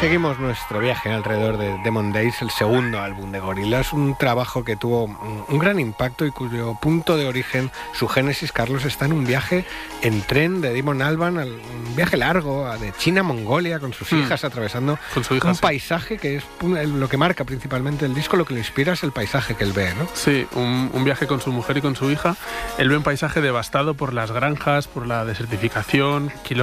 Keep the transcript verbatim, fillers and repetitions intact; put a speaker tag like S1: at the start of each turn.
S1: Seguimos nuestro viaje alrededor de Demon Days, el segundo álbum de Gorillaz, un trabajo que tuvo un gran impacto y cuyo punto de origen, su génesis, Carlos, está en un viaje en tren de Damon Albarn, un viaje largo de China a Mongolia con sus hijas, mm. atravesando
S2: con su hija,
S1: un
S2: sí.
S1: paisaje que es lo que marca principalmente el disco, lo que le inspira es el paisaje que él ve, ¿no?
S2: Sí, un, un viaje con su mujer y con su hija. Él ve un paisaje devastado por las granjas, por la desertificación, kilómetros